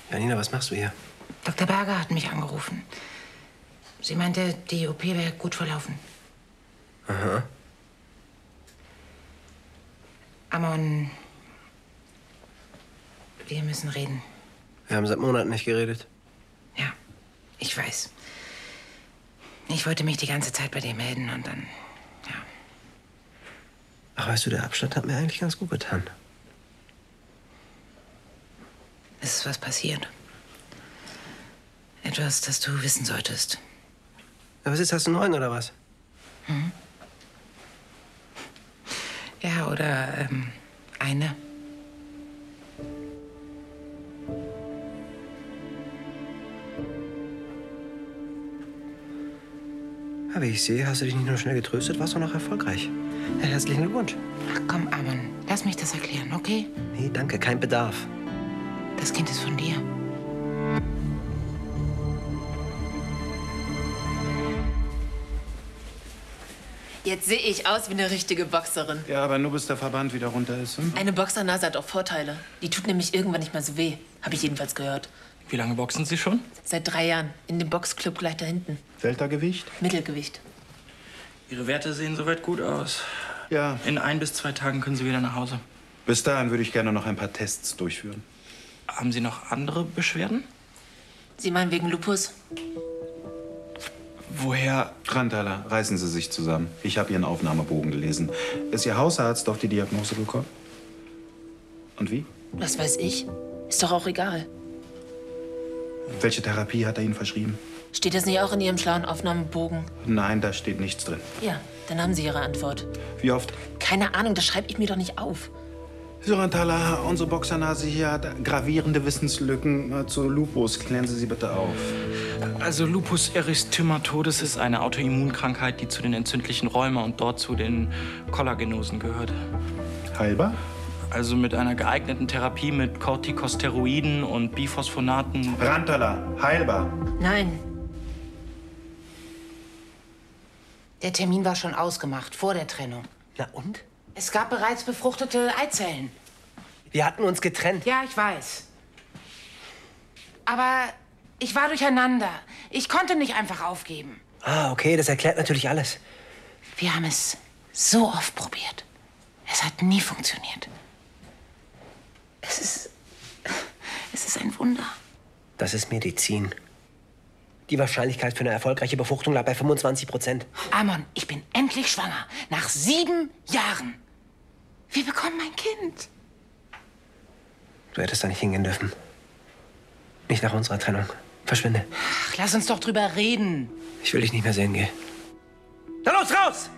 Janina, was machst du hier? Dr. Berger hat mich angerufen. Sie meinte, die OP wäre gut verlaufen. Aha. Amon, wir müssen reden. Wir haben seit Monaten nicht geredet. Ja, ich weiß. Ich wollte mich die ganze Zeit bei dir melden und dann, ja. Ach, weißt du, der Abstand hat mir eigentlich ganz gut getan. Es ist was passiert. Etwas, das du wissen solltest. Ja, was ist das, ein Neuen oder was? Hm? Ja, oder eine. Ja, wie ich sehe, hast du dich nicht nur schnell getröstet, warst auch noch erfolgreich. Ja, herzlichen Glückwunsch. Ach komm, Amon, lass mich das erklären, okay? Nee, danke, kein Bedarf. Das Kind ist von dir. Jetzt sehe ich aus wie eine richtige Boxerin. Ja, aber nur bis der Verband wieder runter ist. Hm? Eine Boxernase hat auch Vorteile. Die tut nämlich irgendwann nicht mehr so weh. Habe ich jedenfalls gehört. Wie lange boxen Sie schon? Seit 3 Jahren. In dem Boxclub gleich da hinten. Weltergewicht? Mittelgewicht. Ihre Werte sehen soweit gut aus. Ja. In 1 bis 2 Tagen können Sie wieder nach Hause. Bis dahin würde ich gerne noch ein paar Tests durchführen. Haben Sie noch andere Beschwerden? Sie meinen wegen Lupus? Woher? Rantala, reißen Sie sich zusammen. Ich habe Ihren Aufnahmebogen gelesen. Ist Ihr Hausarzt auf die Diagnose gekommen? Und wie? Was weiß ich. Ist doch auch egal. Welche Therapie hat er Ihnen verschrieben? Steht das nicht auch in Ihrem schlauen Aufnahmebogen? Nein, da steht nichts drin. Ja, dann haben Sie Ihre Antwort. Wie oft? Keine Ahnung, das schreibe ich mir doch nicht auf. So, Rantala, unsere Boxernase hier hat gravierende Wissenslücken zu Lupus. Klären Sie sie bitte auf. Also Lupus erythematodes ist eine Autoimmunkrankheit, die zu den entzündlichen Rheuma und dort zu den Kollagenosen gehört. Heilbar? Also mit einer geeigneten Therapie mit Corticosteroiden und Biphosphonaten. Rantala, heilbar. Nein. Der Termin war schon ausgemacht, vor der Trennung. Na und? Es gab bereits befruchtete Eizellen. Wir hatten uns getrennt. Ja, ich weiß. Aber ich war durcheinander. Ich konnte nicht einfach aufgeben. Ah, okay, das erklärt natürlich alles. Wir haben es so oft probiert. Es hat nie funktioniert. Es ist ein Wunder. Das ist Medizin. Die Wahrscheinlichkeit für eine erfolgreiche Befruchtung lag bei 25%. Amon, ich bin endlich schwanger. Nach 7 Jahren. Wir bekommen ein Kind. Du hättest da nicht hingehen dürfen. Nicht nach unserer Trennung. Verschwinde. Ach, lass uns doch drüber reden. Ich will dich nicht mehr sehen, geh. Na los, raus!